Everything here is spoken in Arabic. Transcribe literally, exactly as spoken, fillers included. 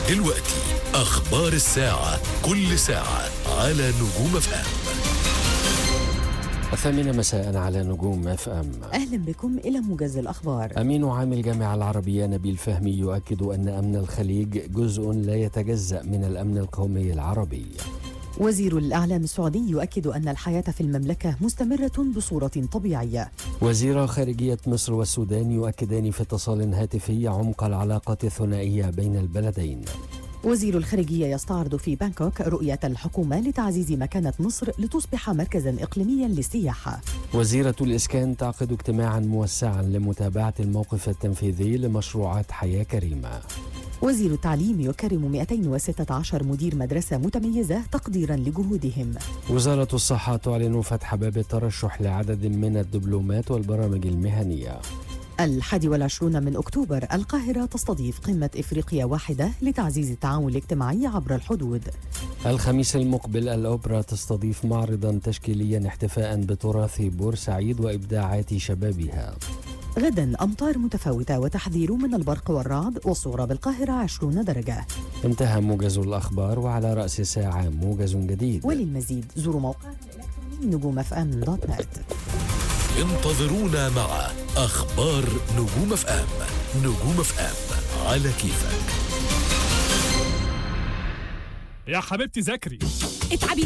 دلوقتي أخبار الساعة، كل ساعة على نجوم اف ام. الثامنة مساء على نجوم اف ام. أهلا بكم إلى موجز الأخبار. أمين عام الجامعة العربية نبيل فهمي يؤكد أن أمن الخليج جزء لا يتجزأ من الأمن القومي العربي. وزير الإعلام السعودي يؤكد أن الحياة في المملكة مستمرة بصورة طبيعية. وزير خارجية مصر والسودان يؤكدان في اتصال هاتفي عمق العلاقات الثنائية بين البلدين. وزير الخارجية يستعرض في بانكوك رؤية الحكومة لتعزيز مكانة مصر لتصبح مركزا إقليميا للسياحة. وزيرة الإسكان تعقد اجتماعا موسعا لمتابعة الموقف التنفيذي لمشروعات حياة كريمة. وزير التعليم يكرم مئتين وستة عشر مدير مدرسة متميزة تقديرا لجهودهم. وزارة الصحة تعلن فتح باب الترشح لعدد من الدبلومات والبرامج المهنية. الحادي والعشرون من أكتوبر القاهرة تستضيف قمة إفريقيا واحدة لتعزيز التعاون الاجتماعي عبر الحدود. الخميس المقبل الأوبرا تستضيف معرضا تشكيليا احتفاء بتراث بورسعيد وإبداعات شبابها. غدا أمطار متفاوتة وتحذير من البرق والرعد والصورة بالقاهرة عشرين درجة. انتهى موجز الأخبار، وعلى رأس ساعة موجز جديد. وللمزيد زوروا موقع نجوم اف ام دوت نت. انتظرونا مع أخبار نجوم اف ام. نجوم اف ام على كيفك. يا حبيبتي ذاكري اتعبي